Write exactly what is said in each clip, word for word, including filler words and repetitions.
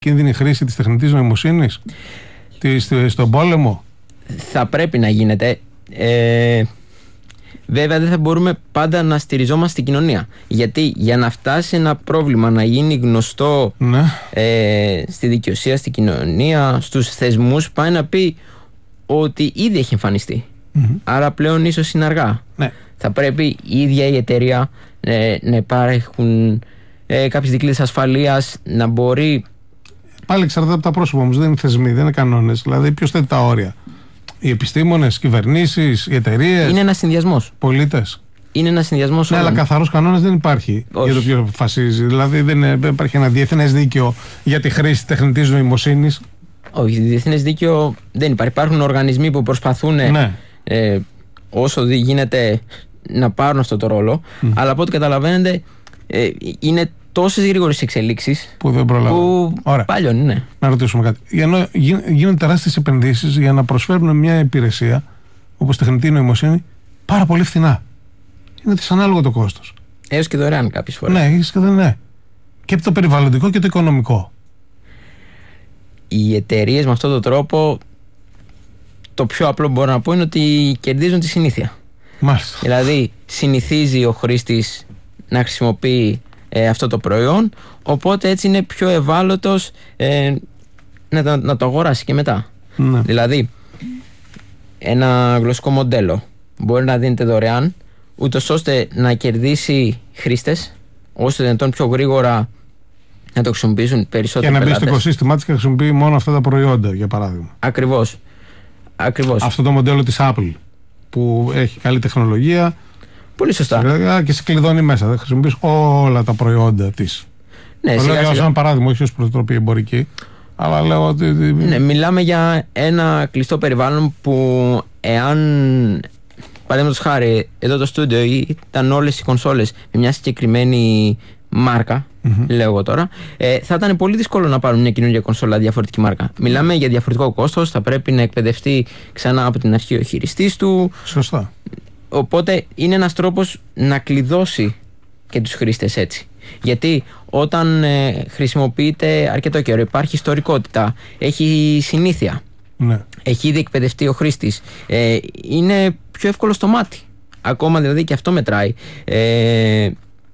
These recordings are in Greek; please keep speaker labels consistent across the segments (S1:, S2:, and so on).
S1: κίνδυνη χρήση της τεχνητής νοημοσύνης στον πόλεμο?
S2: Θα πρέπει να γίνεται. Ε, βέβαια δεν θα μπορούμε πάντα να στηριζόμαστε στην κοινωνία. Γιατί για να φτάσει ένα πρόβλημα να γίνει γνωστό, ναι, ε, στη δικαιοσία, στην κοινωνία, στους θεσμούς, πάει να πει ότι ήδη έχει εμφανιστεί. Mm-hmm. Άρα πλέον ίσως είναι αργά. Ναι. Θα πρέπει η ίδια η εταιρεία ε, να υπάρχουν ε, κάποιες δικλείδες ασφαλείας, να μπορεί.
S1: Πάλι εξαρτάται από τα πρόσωπα όμως, δεν είναι θεσμοί, δεν είναι κανόνες. Δηλαδή, ποιος θέτει τα όρια? Οι επιστήμονες, οι κυβερνήσεις, οι εταιρείες.
S2: Είναι ένας συνδυασμός.
S1: Πολίτες.
S2: Είναι ένας συνδυασμός.
S1: Ναι, αλλά καθαρός κανόνας δεν υπάρχει. Όχι. Για το ποιος αποφασίζει. Δηλαδή, δεν, είναι, δεν υπάρχει ένα διεθνές δίκαιο για τη χρήση τεχνητής νοημοσύνης.
S2: Όχι, διεθνές δίκαιο δεν υπάρχει. Υπάρχουν οργανισμοί που προσπαθούν, ναι, ε, όσο γίνεται να πάρουν αυτό το ρόλο. Mm. Αλλά από ό,τι καταλαβαίνετε, ε, είναι τόσες γρήγορες εξελίξεις
S1: που δεν προλαβαίνουν.
S2: Πάλιον, ναι.
S1: Να ρωτήσουμε κάτι. Ενώ γίνονται τεράστιες επενδύσεις για να προσφέρουν μια υπηρεσία όπως τεχνητή νοημοσύνη πάρα πολύ φθηνά. Είναι δυσανάλογο το κόστος.
S2: Έως και δωρεάν κάποιες φορές.
S1: Ναι, και δεν ναι. Και το περιβαλλοντικό και το οικονομικό.
S2: Οι εταιρείες με αυτόν τον τρόπο, το πιο απλό μπορώ να πω είναι ότι κερδίζουν τη συνήθεια.
S1: Μάλιστα.
S2: Δηλαδή, συνηθίζει ο χρήστης να χρησιμοποιεί ε, αυτό το προϊόν, οπότε έτσι είναι πιο ευάλωτος ε, να, να το αγοράσει και μετά. Ναι. Δηλαδή, ένα γλωσσικό μοντέλο μπορεί να δίνεται δωρεάν, ούτως ώστε να κερδίσει χρήστες, ώστε δυνατόν πιο γρήγορα να το χρησιμοποιήσουν περισσότεροι πελάτες.
S1: Και να μπει στο οικοσύστημά της και χρησιμοποιεί μόνο αυτά τα προϊόντα, για παράδειγμα.
S2: Ακριβώς. Ακριβώς.
S1: Αυτό το μοντέλο της Apple που έχει καλή τεχνολογία.
S2: Πολύ σωστά.
S1: Και σε κλειδώνει μέσα. Δεν χρησιμοποιείς όλα τα προϊόντα της. Ναι, το λέω για ένα παράδειγμα, όχι ως προτροπή εμπορική. Αλλά λέω ότι.
S2: Ναι, μιλάμε για ένα κλειστό περιβάλλον που, εάν, παραδείγματος χάρη, εδώ το στούντιο ήταν όλες οι κονσόλες με μια συγκεκριμένη μάρκα, mm-hmm. λέω εγώ τώρα, ε, θα ήταν πολύ δύσκολο να πάρουν μια καινούργια κονσόλα διαφορετική μάρκα. Μιλάμε για διαφορετικό κόστος, θα πρέπει να εκπαιδευτεί ξανά από την αρχή ο χειριστής του.
S1: Σωστά.
S2: Οπότε είναι ένας τρόπος να κλειδώσει και τους χρήστες έτσι. Γιατί όταν ε, χρησιμοποιείται αρκετό καιρό, υπάρχει ιστορικότητα, έχει συνήθεια, ναι, έχει ήδη εκπαιδευτεί ο χρήστης, ε, είναι πιο εύκολο στο μάτι. Ακόμα δηλαδή και αυτό μετράει. Ε,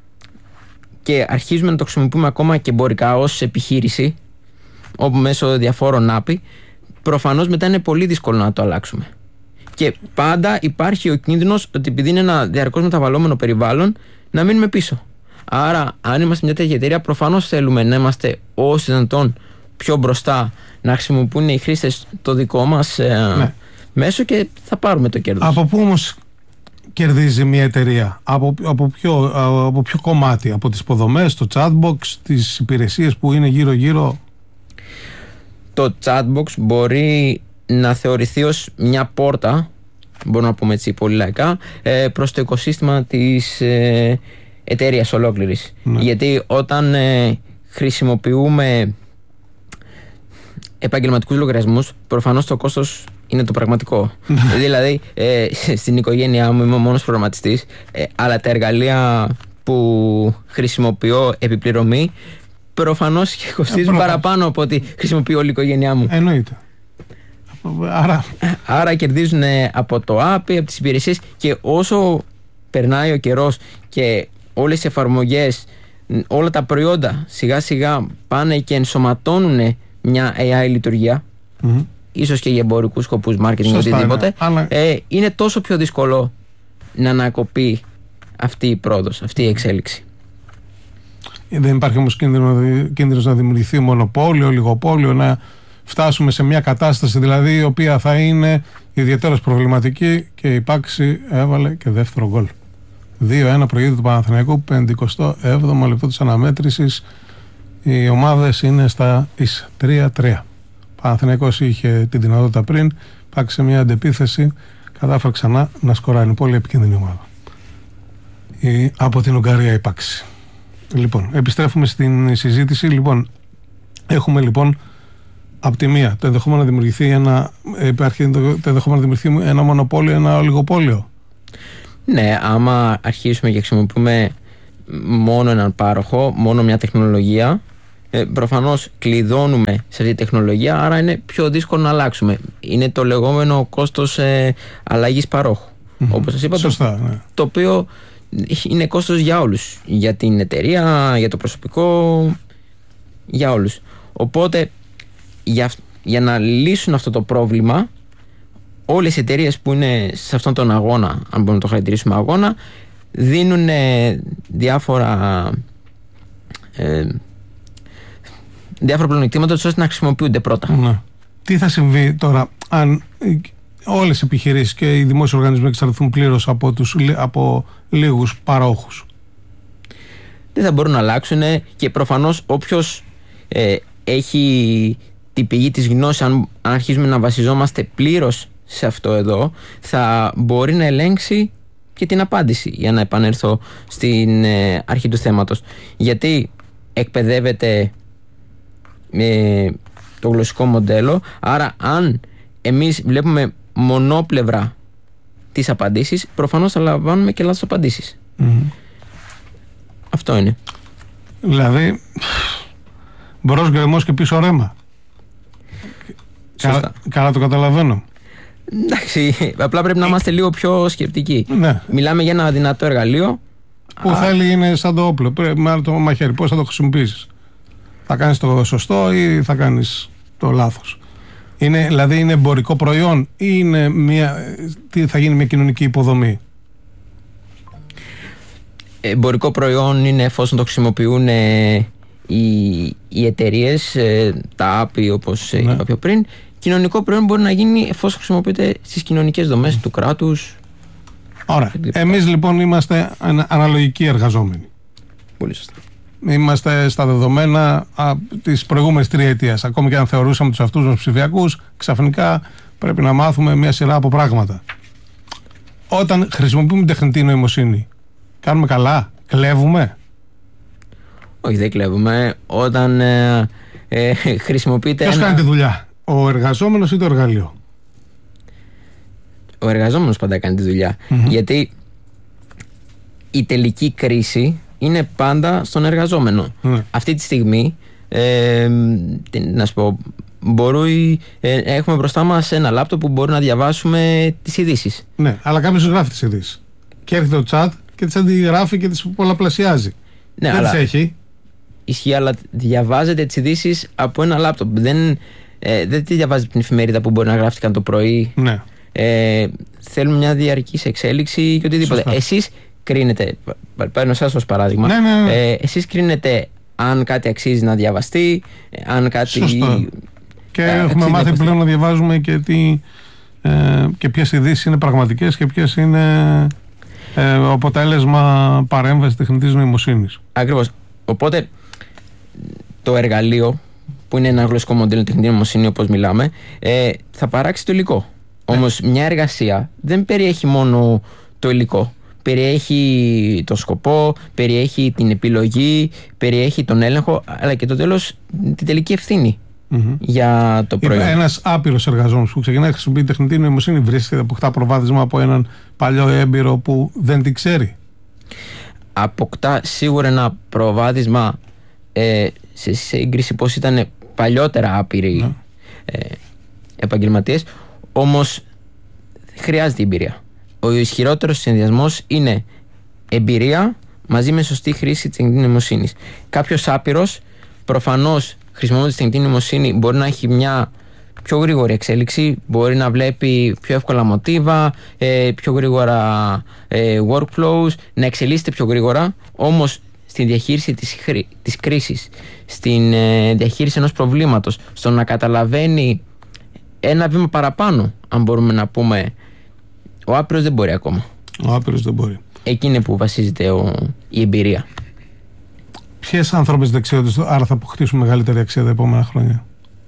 S2: και αρχίζουμε να το χρησιμοποιούμε ακόμα και εμπορικά ως επιχείρηση, όπου μέσω διαφόρων άπι, προφανώς μετά είναι πολύ δύσκολο να το αλλάξουμε. Και πάντα υπάρχει ο κίνδυνος ότι επειδή είναι ένα διαρκώς μεταβαλλόμενο περιβάλλον, να μείνουμε πίσω. Άρα, αν είμαστε μια τέτοια εταιρεία, προφανώς θέλουμε να είμαστε όσο δυνατόν πιο μπροστά, να χρησιμοποιούν οι χρήστες το δικό μας ε, ναι. μέσο και θα πάρουμε το κέρδος.
S1: Από πού όμως κερδίζει μια εταιρεία? Από, από, ποιο, από ποιο κομμάτι? Από τις υποδομές, το chatbox, τις υπηρεσίες που είναι γύρω-γύρω?
S2: Το chatbox μπορεί να θεωρηθεί ως μια πόρτα, μπορούμε να πούμε έτσι πολύ λαϊκά, ε, προς το οικοσύστημα της ε, εταιρείας ολόκληρης. Ναι. Γιατί όταν ε, χρησιμοποιούμε επαγγελματικούς λογαριασμούς, προφανώς το κόστος είναι το πραγματικό. Δηλαδή, ε, στην οικογένειά μου είμαι ο μόνος προγραμματιστής, ε, αλλά τα εργαλεία που χρησιμοποιώ επιπληρωμή προφανώς και κοστίζουν ε, παραπάνω από ό,τι χρησιμοποιεί όλη η οικογένειά μου.
S1: Εννοείται. Άρα,
S2: Άρα κερδίζουν από το app, από τις υπηρεσίες, και όσο περνάει ο καιρός και όλες οι εφαρμογές, όλα τα προϊόντα σιγά σιγά πάνε και ενσωματώνουν μια έι άι λειτουργία, mm-hmm. ίσως και για εμπορικούς σκοπούς, marketing, οτιδήποτε, ναι. Αλλά... ε, είναι τόσο πιο δύσκολο να ανακοπεί αυτή η πρόοδος, αυτή η εξέλιξη.
S1: Δεν υπάρχει όμως κίνδυνος να δημιουργηθεί μονοπόλιο, λιγοπόλιο, να φτάσουμε σε μια κατάσταση δηλαδή η οποία θα είναι ιδιαίτερα προβληματική, και η Πάξη έβαλε και δεύτερο γκολ. δύο ένα προηγείται του Παναθηναϊκού, πενηκοστό έβδομο λεπτό της αναμέτρησης. Οι ομάδες είναι στα ίσα, τρία τρία. Ο Παναθηναϊκός είχε την δυνατότητα πριν, Πάξη σε μια αντεπίθεση, κατάφερε ξανά να σκοράνει. Πολύ επικίνδυνη ομάδα. Η, από την Ουγγαρία η Πάξη. Λοιπόν, επιστρέφουμε στην συζήτηση. Λοιπόν, έχουμε λοιπόν από τη μία το ενδεχόμενο να δημιουργηθεί ένα, υπάρχει το, το ενδεχόμενο να δημιουργηθεί ένα μονοπόλιο, ένα ολιγοπόλιο.
S2: Ναι, άμα αρχίσουμε και χρησιμοποιούμε μόνο έναν πάροχο, μόνο μια τεχνολογία, ε, προφανώς κλειδώνουμε σε αυτή τη τεχνολογία, άρα είναι πιο δύσκολο να αλλάξουμε. Είναι το λεγόμενο κόστος ε, αλλαγής παρόχου. Mm-hmm. Όπως σας είπα,
S1: Σωστά,
S2: το,
S1: ναι.
S2: το οποίο είναι κόστος για όλους. Για την εταιρεία, για το προσωπικό, για όλους. Οπότε, για, για να λύσουν αυτό το πρόβλημα, όλες οι εταιρείες που είναι σε αυτόν τον αγώνα, αν μπορούμε να το χαρακτηρίσουμε αγώνα, δίνουν διάφορα ε, διάφορα πλεονεκτήματα ώστε να χρησιμοποιούνται πρώτα.
S1: Ναι. Τι θα συμβεί τώρα αν όλες οι επιχειρήσεις και οι δημόσιοι οργανισμοί εξαρτηθούν πλήρως από, τους, από λίγους παρόχους?
S2: Δεν θα μπορούν να αλλάξουν και προφανώς όποιος ε, έχει την πηγή της γνώσης, αν, αν αρχίζουμε να βασιζόμαστε πλήρως σε αυτό εδώ, θα μπορεί να ελέγξει και την απάντηση, για να επανέλθω στην ε, αρχή του θέματος. Γιατί εκπαιδεύεται ε, το γλωσσικό μοντέλο, άρα αν εμείς βλέπουμε μονόπλευρα τις απαντήσεις, προφανώς θα λαμβάνουμε και λάθος απαντήσεις. Mm-hmm. Αυτό είναι.
S1: Δηλαδή, μπρος γκρεμός και πίσω ρέμα. Κα, καλά το καταλαβαίνω.
S2: Εντάξει, απλά πρέπει να είμαστε λίγο πιο σκεπτικοί.
S1: Ναι.
S2: Μιλάμε για ένα δυνατό εργαλείο
S1: που α... θέλει, είναι σαν το όπλο, με το μαχαίρι. Πώς θα το χρησιμοποιήσεις? Θα κάνεις το σωστό ή θα κάνεις το λάθος? Είναι, δηλαδή είναι εμπορικό προϊόν ή είναι μια, τι θα γίνει μια κοινωνική υποδομή?
S2: Εμπορικό προϊόν είναι εφόσον το χρησιμοποιούν ε, οι, οι εταιρείες, ε, τα άπη όπως ναι. είπα πιο πριν. Κοινωνικό προϊόν μπορεί να γίνει εφόσον χρησιμοποιείται στις κοινωνικές δομές mm. του κράτους.
S1: Ωραία. Εμείς λοιπόν είμαστε αναλογικοί εργαζόμενοι.
S2: Πολύ σωστά.
S1: Είμαστε στα δεδομένα της προηγούμενης τριετίας. Ακόμη και αν θεωρούσαμε τους αυτούς μας ψηφιακούς, ξαφνικά πρέπει να μάθουμε μια σειρά από πράγματα. Όταν χρησιμοποιούμε τεχνητή νοημοσύνη, κάνουμε καλά? Κλέβουμε?
S2: Όχι, δεν κλέβουμε. Όταν ε, ε, χρησιμοποιείται.
S1: Ποιος ένα... κάνει τη δουλειά, ο εργαζόμενος ή το εργαλείο?
S2: Ο εργαζόμενος πάντα κάνει τη δουλειά. Mm-hmm. Γιατί η τελική κρίση είναι πάντα στον εργαζόμενο. Mm. Αυτή τη στιγμή, ε, τι, να σου πω, μπορεί, ε, έχουμε μπροστά μας ένα λάπτοπ που μπορεί να διαβάσουμε τις ειδήσεις.
S1: Ναι, αλλά κάποιος γράφει τις ειδήσεις. Και έρχεται το chat και τις αντιγράφει και τις πολλαπλασιάζει.
S2: Ναι,
S1: δεν
S2: αλλά...
S1: τις έχει.
S2: Ισχύει, αλλά διαβάζετε τις ειδήσεις από ένα λάπτοπ. Δεν, ε, δεν τη διαβάζετε την εφημερίδα που μπορεί να γράφτηκαν το πρωί.
S1: Ναι.
S2: Ε, θέλουμε μια διαρκής εξέλιξη και οτιδήποτε. Σωστά. Εσείς κρίνετε, παίρνω εσάς ως παράδειγμα,
S1: ναι, ναι, ναι.
S2: Ε, εσείς κρίνετε αν κάτι αξίζει να διαβαστεί, αν κάτι...
S1: Σωστό. Και ε, έχουμε μάθει πλέον να διαβάζουμε και, τι, ε, και ποιες ειδήσεις είναι πραγματικές και ποιες είναι ε, αποτέλεσμα παρέμβασης τεχνητής νοημοσύνης.
S2: Ακριβώς. Οπότε το εργαλείο που είναι ένα γλωσσικό μοντέλο τεχνητή νοημοσύνη όπως μιλάμε, ε, θα παράξει το υλικό. Ναι. Όμως μια εργασία δεν περιέχει μόνο το υλικό. Περιέχει τον σκοπό, περιέχει την επιλογή, περιέχει τον έλεγχο, αλλά και το τέλος την τελική ευθύνη mm-hmm. για το προϊόν.
S1: Ένας άπειρος εργαζόμενος που ξεκινάει να χρησιμοποιεί τεχνητή νοημοσύνη βρίσκεται, αποκτά προβάδισμα από έναν παλιό έμπειρο που δεν την ξέρει. Αποκτά
S2: σίγουρα ένα προβάδισμα ε, σε σύγκριση πώς ήταν παλιότερα άπειροι mm. ε, επαγγελματίες, όμως χρειάζεται εμπειρία. Ο ισχυρότερος συνδυασμός είναι εμπειρία μαζί με σωστή χρήση της τεχνητής νοημοσύνης. Κάποιος άπειρος, προφανώς χρησιμοποιώντας τη τεχνητή νοημοσύνη, μπορεί να έχει μια πιο γρήγορη εξέλιξη, μπορεί να βλέπει πιο εύκολα μοτίβα, πιο γρήγορα workflows, να εξελίσσεται πιο γρήγορα. Όμως στη διαχείριση της, χρή, της κρίσης, στην διαχείριση ενός προβλήματος, στο να καταλαβαίνει ένα βήμα παραπάνω, αν μπορούμε να πούμε, ο άπειρος δεν μπορεί ακόμα.
S1: Ο άπειρος δεν μπορεί.
S2: Εκεί είναι που βασίζεται ο, η εμπειρία.
S1: Ποιες ανθρώπινες δεξιότητες άρα θα αποκτήσουν μεγαλύτερη αξία τα επόμενα χρόνια?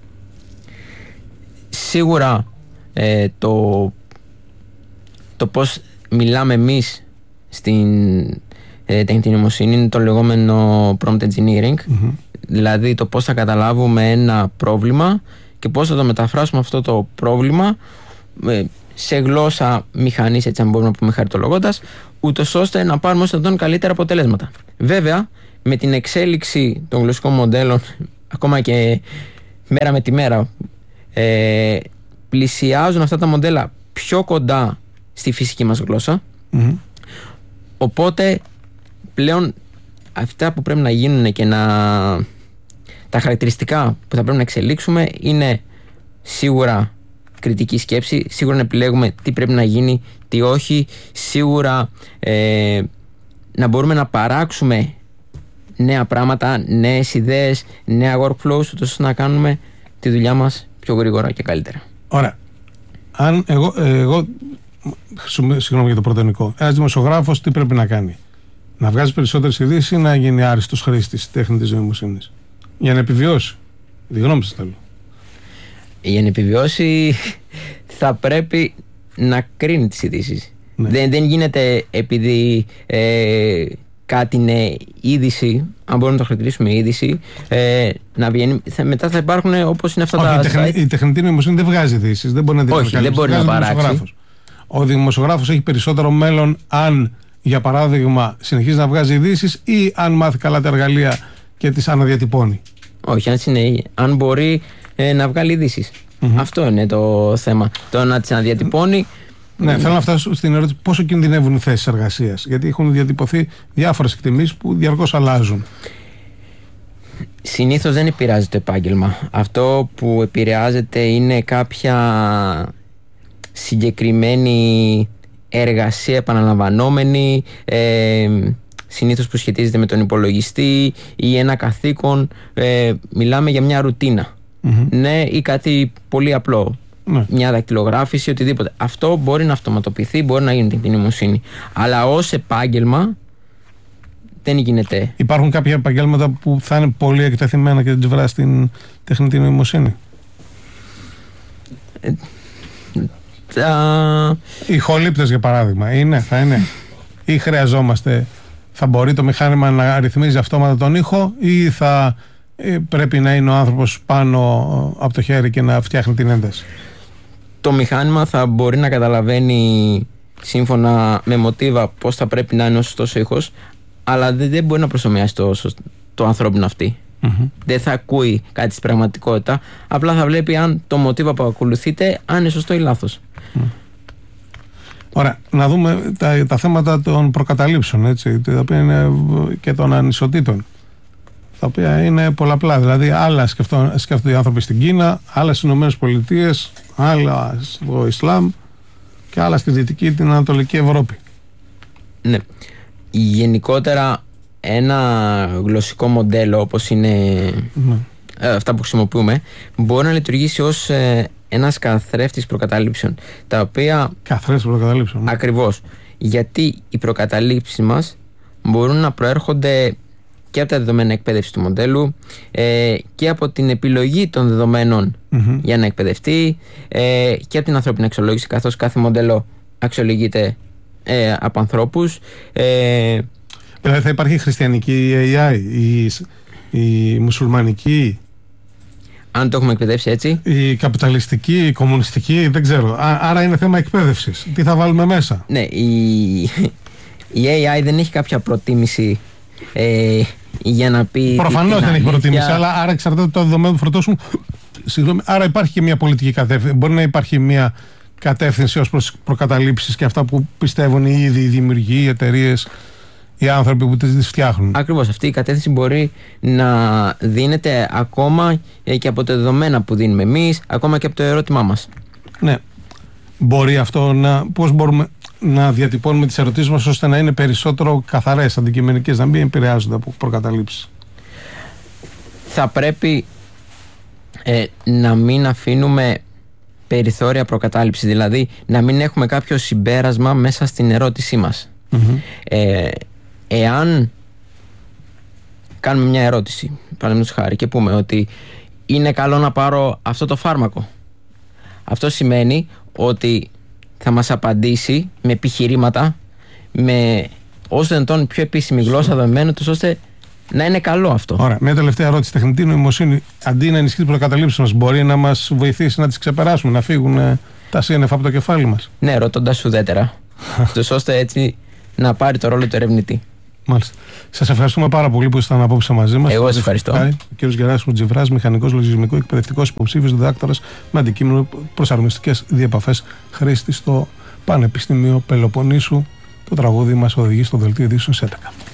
S2: Σίγουρα ε, το, το πώς μιλάμε εμείς στην ε, τεχνητή νοημοσύνη είναι το λεγόμενο prompt engineering. Mm-hmm. Δηλαδή το πώς θα καταλάβουμε ένα πρόβλημα και πώς θα το μεταφράσουμε αυτό το πρόβλημα ε, σε γλώσσα μηχανής, έτσι αν μπορούμε να πούμε χαριτολογώντας, ούτως ώστε να πάρουμε όσο τον καλύτερα αποτελέσματα. Βέβαια, με την εξέλιξη των γλωσσικών μοντέλων, ακόμα και μέρα με τη μέρα, ε, πλησιάζουν αυτά τα μοντέλα πιο κοντά στη φυσική μας γλώσσα. Mm-hmm. Οπότε πλέον αυτά που πρέπει να γίνουν και να... τα χαρακτηριστικά που θα πρέπει να εξελίξουμε είναι σίγουρα κριτική σκέψη, σίγουρα να επιλέγουμε τι πρέπει να γίνει, τι όχι, σίγουρα ε, να μπορούμε να παράξουμε νέα πράγματα, νέες ιδέες, νέα workflows, ώστε να κάνουμε τη δουλειά μας πιο γρήγορα και καλύτερα.
S1: Ωραία. Αν εγώ, εγώ συγγνώμη για το πρωτονικό, ένας δημοσιογράφος τι πρέπει να κάνει? Να βγάζει περισσότερες ειδήσεις ή να γίνει άριστος χρήστης τέχνητης νοημοσύνης για να επιβιώσει? Τη γνώμη σας θέλω.
S2: Για να επιβιώσει θα πρέπει να κρίνει τις ειδήσεις. Ναι. Δεν, δεν γίνεται επειδή ε, κάτι είναι είδηση, αν μπορούμε να το χαρακτηρίσουμε είδηση, ε, να βγαίνει. Θα, μετά θα υπάρχουν όπως είναι αυτά. Όχι, τα. Η, τεχνη,
S1: η τεχνητή νοημοσύνη δεν βγάζει ειδήσεις. Δεν μπορεί να
S2: Όχι, δεν μπορεί να παράξει.
S1: Ο δημοσιογράφος έχει περισσότερο μέλλον αν, για παράδειγμα, συνεχίζει να βγάζει ειδήσεις ή αν μάθει καλά τα εργαλεία και τις αναδιατυπώνει.
S2: Όχι, αν, είναι, αν μπορεί ε, να βγάλει ειδήσεις. Mm-hmm. Αυτό είναι το θέμα. Το να τις αναδιατυπώνει.
S1: Ναι, θέλω να φτάσω στην ερώτηση πόσο κινδυνεύουν οι θέσεις εργασίας. Γιατί έχουν διατυπωθεί διάφορες εκτιμήσεις που διαρκώς αλλάζουν.
S2: Συνήθως δεν επηρεάζει το επάγγελμα. Αυτό που επηρεάζεται είναι κάποια συγκεκριμένη εργασία επαναλαμβανόμενη, ε, συνήθως που σχετίζεται με τον υπολογιστή ή ένα καθήκον. Ε, μιλάμε για μια ρουτίνα. Mm-hmm. Ναι, ή κάτι πολύ απλό. Ναι. Μια δακτυλογράφηση, οτιδήποτε. Αυτό μπορεί να αυτοματοποιηθεί, μπορεί να γίνει την νοημοσύνη. Αλλά ως επάγγελμα δεν γίνεται.
S1: Υπάρχουν κάποια επαγγέλματα που θα είναι πολύ εκτεθειμένα και δεν τους βράζει την τεχνητή νοημοσύνη.
S2: Ε, τα...
S1: Οι ηχολήπτες, για παράδειγμα, είναι, θα είναι. Ή χρειαζόμαστε, θα μπορεί το μηχάνημα να ρυθμίζει αυτόματα τον ήχο, ή θα ε, πρέπει να είναι ο άνθρωπος πάνω από το χέρι και να φτιάχνει την ένταση?
S2: Το μηχάνημα θα μπορεί να καταλαβαίνει σύμφωνα με μοτίβα πώς θα πρέπει να είναι ο σωστός ήχος, αλλά δεν, δεν μπορεί να προσωμιάσει το, το ανθρώπινο αυτή. Mm-hmm. Δεν θα ακούει κάτι στην πραγματικότητα, απλά θα βλέπει αν το μοτίβα που ακολουθείτε αν είναι σωστό ή λάθος. Mm.
S1: Ωραία, να δούμε τα, τα θέματα των προκαταλήψεων, έτσι, τα οποία είναι και των ανισοτήτων, τα οποία είναι πολλαπλά. Δηλαδή, άλλα σκέφτονται οι άνθρωποι στην Κίνα, άλλα στις Ηνωμένες Πολιτείες, άλλα στο Ισλάμ και άλλα στη Δυτική, την Ανατολική Ευρώπη.
S2: Ναι. Γενικότερα, ένα γλωσσικό μοντέλο όπως είναι ναι. ε, αυτά που χρησιμοποιούμε, μπορεί να λειτουργήσει ως ε, ένας καθρέφτης προκαταλήψεων, τα οποία...
S1: Καθρέφτης προκαταλήψεων. Ναι.
S2: Ακριβώς. Γιατί οι προκαταλήψεις μας μπορούν να προέρχονται και από τα δεδομένα εκπαίδευση του μοντέλου ε, και από την επιλογή των δεδομένων mm-hmm. για να εκπαιδευτεί ε, και από την ανθρώπινη αξιολόγηση, καθώς κάθε μοντέλο αξιολογείται ε, από ανθρώπους. Ε,
S1: Δηλαδή θα υπάρχει χριστιανική έι άι, η, η μουσουλμανική,
S2: αν το έχουμε εκπαιδεύσει έτσι,
S1: η καπιταλιστική, η κομμουνιστική, δεν ξέρω. Ά, άρα είναι θέμα εκπαίδευσης. Τι θα βάλουμε μέσα?
S2: Ναι, η, η έι άι δεν έχει κάποια προτίμηση ε, για να πει.
S1: Προφανώς δεν έχει προτίμηση, αλλά άρα εξαρτάται από το δεδομένο που φορτώσουν. Συγγνώμη, άρα υπάρχει και μια πολιτική κατεύθυνση. Μπορεί να υπάρχει μια κατεύθυνση ως προς προκαταλήψεις και αυτά που πιστεύουν οι ίδιοι οι δημιουργοί, οι εταιρείες, οι άνθρωποι που τις φτιάχνουν.
S2: Ακριβώς. Αυτή η κατεύθυνση μπορεί να δίνεται ακόμα και από τα δεδομένα που δίνουμε εμείς, ακόμα και από το ερώτημά μας.
S1: Ναι. Μπορεί αυτό να. Πώς μπορούμε να διατυπώνουμε τις ερωτήσεις μας ώστε να είναι περισσότερο καθαρές, αντικειμενικές, να μην επηρεάζονται από προκαταλήψεις?
S2: Θα πρέπει ε, να μην αφήνουμε περιθώρια προκατάληψης, δηλαδή να μην έχουμε κάποιο συμπέρασμα μέσα στην ερώτησή μας. Mm-hmm. Ε, εάν κάνουμε μια ερώτηση, παραδείγματος χάρη, και πούμε ότι είναι καλό να πάρω αυτό το φάρμακο, αυτό σημαίνει ότι θα μας απαντήσει με επιχειρήματα, με όσο δυνατόν πιο επίσημη γλώσσα δεδομένου, ώστε να είναι καλό αυτό.
S1: Ωραία. Μια τελευταία ερώτηση. Τεχνητή νοημοσύνη, αντί να ενισχύει τις προκαταλήψεις μας, μπορεί να μας βοηθήσει να τις ξεπεράσουμε, να φύγουν ε, τα σύννεφα από το κεφάλι μας?
S2: Ναι, ρωτώντας ουδέτερα, ώστε έτσι να πάρει το ρόλο του ερευνητή.
S1: Μάλιστα. Σας ευχαριστούμε πάρα πολύ που ήσασταν απόψε μαζί μας.
S2: Εγώ σας ευχαριστώ.
S1: Ο κ. Γεράσιμος Τζιβράς, μηχανικός λογισμικού εκπαιδευτικός υποψήφιος διδάκτορας με αντικείμενο προσαρμοστικές διεπαφές χρήστη στο Πανεπιστήμιο Πελοποννήσου. Το τραγούδι μας οδηγεί στο δελτίο ειδήσεων ΣΕΤΑΚΑ.